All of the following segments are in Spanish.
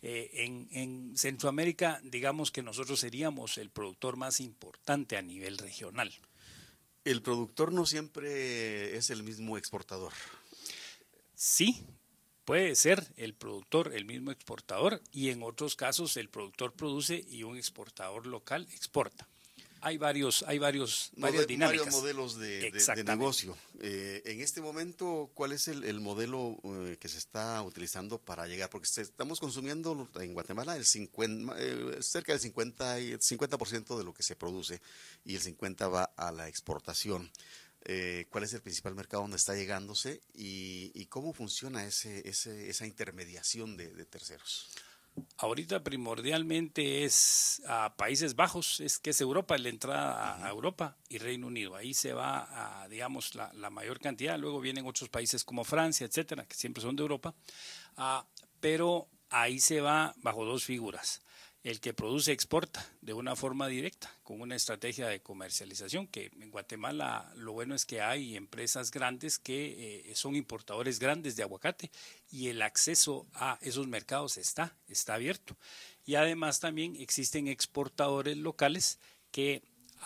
En Centroamérica, digamos que nosotros seríamos el productor más importante a nivel regional. El productor no siempre es el mismo exportador. Sí, puede ser el productor el mismo exportador, y en otros casos el productor produce y un exportador local exporta. Hay varias dinámicas. Varios modelos de negocio. En este momento, ¿cuál es el modelo que se está utilizando para llegar? Porque estamos consumiendo en Guatemala cerca del 50% de lo que se produce, y el 50% va a la exportación. ¿Cuál es el principal mercado donde está llegándose y cómo funciona esa intermediación de terceros? Ahorita primordialmente es a Países Bajos, que es Europa, la entrada a Europa, y Reino Unido. Ahí se va a, digamos, la mayor cantidad. Luego vienen otros países como Francia, etcétera, que siempre son de Europa. Pero ahí se va bajo dos figuras. El que produce exporta de una forma directa, con una estrategia de comercialización, que en Guatemala lo bueno es que hay empresas grandes que son importadores grandes de aguacate, y el acceso a esos mercados está abierto. Y además también existen exportadores locales que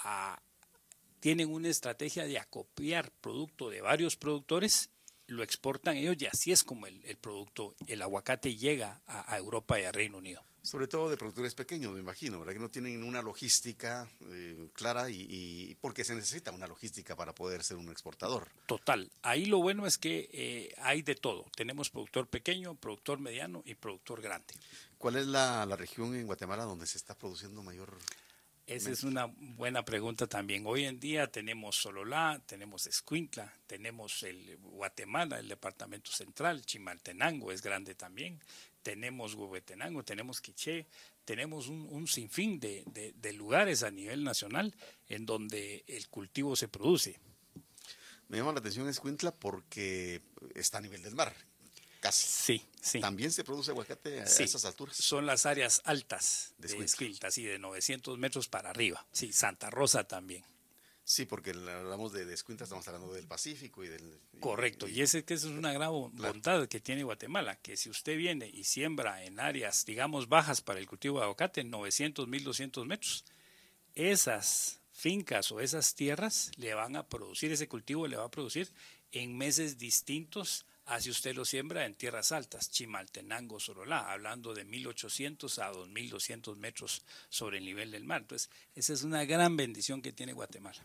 tienen una estrategia de acopiar producto de varios productores, lo exportan ellos, y así es como el producto, el aguacate, llega a Europa y a Reino Unido. Sobre todo de productores pequeños, me imagino, ¿verdad? Que no tienen una logística clara, y porque se necesita una logística para poder ser un exportador. Total. Ahí lo bueno es que hay de todo. Tenemos productor pequeño, productor mediano y productor grande. ¿Cuál es la región en Guatemala donde se está produciendo mayor? Esa es una buena pregunta también. Hoy en día tenemos Sololá, tenemos Escuintla, tenemos el Guatemala, el departamento central, Chimaltenango es grande también, tenemos Huehuetenango, tenemos Quiché, tenemos un sinfín de lugares a nivel nacional en donde el cultivo se produce. Me llama la atención Escuintla porque está a nivel del mar. Casi. Sí. ¿También se produce aguacate a esas alturas? Son las áreas altas de Escuintla, sí, de 900 metros para arriba. Sí, Santa Rosa también. Sí, porque hablamos de Escuintla, estamos hablando del Pacífico y del... Correcto, y esa es una gran bondad que tiene Guatemala, que si usted viene y siembra en áreas, digamos, bajas para el cultivo de aguacate, 900, 1200 metros, esas fincas o esas tierras le van a producir, ese cultivo le va a producir en meses distintos a si usted lo siembra en tierras altas, Chimaltenango, Sololá, hablando de 1800 a 2200 metros sobre el nivel del mar. Entonces, esa es una gran bendición que tiene Guatemala.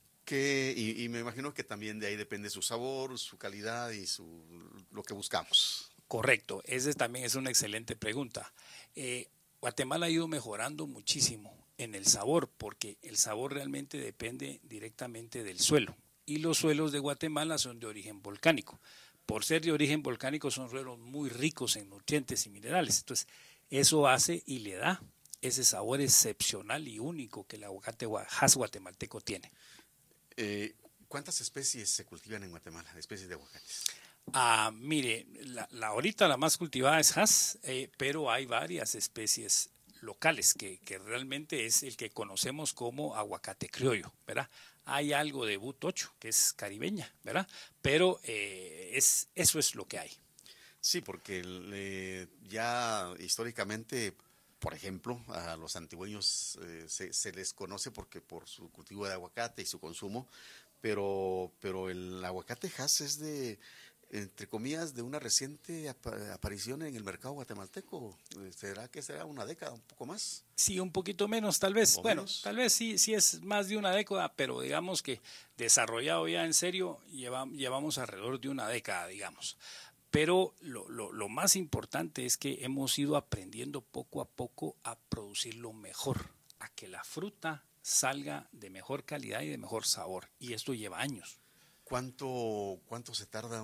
Y me imagino que también de ahí depende su sabor, su calidad y lo que buscamos. Correcto, esa también es una excelente pregunta. Guatemala ha ido mejorando muchísimo en el sabor, porque el sabor realmente depende directamente del suelo. Y los suelos de Guatemala son de origen volcánico. Por ser de origen volcánico son suelos muy ricos en nutrientes y minerales. Entonces, eso hace y le da ese sabor excepcional y único que el aguacate Hass guatemalteco tiene. ¿Cuántas especies se cultivan en Guatemala, especies de aguacates? Mire, ahorita la más cultivada es Hass, pero hay varias especies locales que realmente es el que conocemos como aguacate criollo, ¿verdad? Hay algo de But 8, que es caribeña, ¿verdad? Pero eso es lo que hay. Sí, porque ya históricamente, por ejemplo, a los antigüeños se les conoce por su cultivo de aguacate y su consumo, pero el aguacate Hass es entre comillas, de una reciente aparición en el mercado guatemalteco. ¿Será que será una década, un poco más? Sí, un poquito menos, tal vez. Bueno, tal vez sí es más de una década, pero digamos que desarrollado ya en serio llevamos alrededor de una década, digamos. Pero lo más importante es que hemos ido aprendiendo poco a poco a producirlo mejor, a que la fruta salga de mejor calidad y de mejor sabor. Y esto lleva años. ¿Cuánto se tarda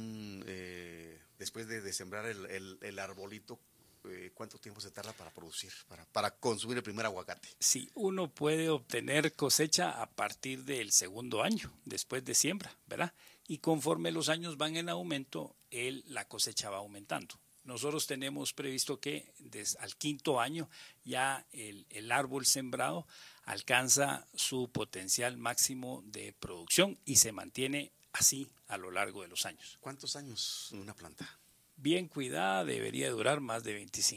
después de sembrar el arbolito? ¿Cuánto tiempo se tarda para producir, para consumir el primer aguacate? Sí, uno puede obtener cosecha a partir del segundo año, después de siembra, ¿verdad? Y conforme los años van en aumento, la cosecha va aumentando. Nosotros tenemos previsto que al quinto año ya el árbol sembrado alcanza su potencial máximo de producción y se mantiene así a lo largo de los años. ¿Cuántos años una planta? Bien cuidada debería durar más de 25